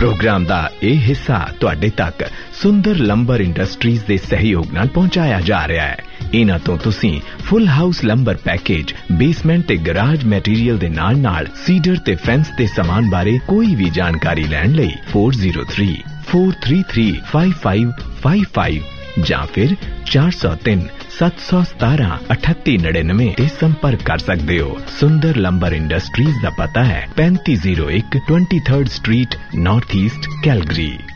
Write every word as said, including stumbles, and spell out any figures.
Programme दा ये हिस्सा तुहाडे तक सुंदर लंबर इंडस्ट्रीज दे सहयोग नाल पहुंचाया जा रहा है। इन्हां तो तुसीं full house lumbar package, basement ते गराज मैटीरियल दे नाल नाल सीडर ते फेंस दे सामान बारे कोई भी जानकारी लैण लई four zero three four three three five five five five जां फिर चार सौ तीन सत्त सौ सतारा अठत्ती नड़िनवे ते संपर्क कर सकते हो। सुंदर लंबर इंडस्ट्रीज दा पता है पैंती जीरो एक twenty third street, north east, Calgary.